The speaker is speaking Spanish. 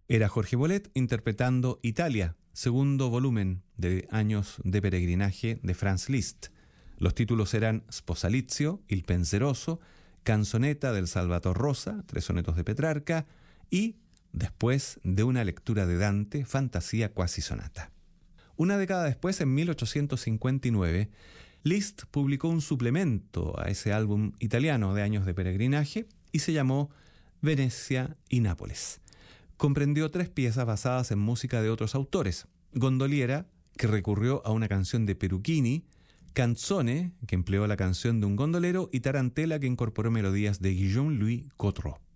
Era Jorge Bolet interpretando Italia, segundo volumen de Años de Peregrinaje de Franz Liszt. Los títulos eran Sposalizio, Il Penseroso, Canzoneta del Salvator Rosa, 3 sonetos de Petrarca, y, después de una lectura de Dante, Fantasía Quasi Sonata. Una década después, en 1859, Liszt publicó un suplemento a ese álbum italiano de Años de Peregrinaje y se llamó Venecia y Nápoles. Comprendió 3 piezas basadas en música de otros autores: Gondoliera, que recurrió a una canción de Peruchini; Canzone, que empleó la canción de un gondolero; y Tarantella, que incorporó melodías de Guillaume Louis Cotreau.